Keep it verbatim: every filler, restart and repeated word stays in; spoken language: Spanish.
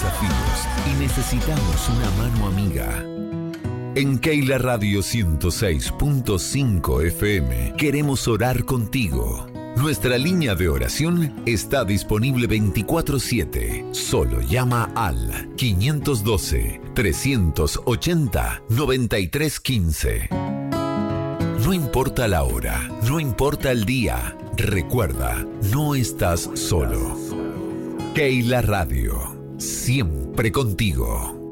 desafíos y necesitamos una mano amiga. En Keila Radio ciento seis punto cinco F M queremos orar contigo. Nuestra línea de oración está disponible veinticuatro siete. Solo llama al quinientos doce, trescientos ochenta, noventa y tres quince. No importa la hora, no importa el día, recuerda, no estás solo. Keila Radio, siempre contigo.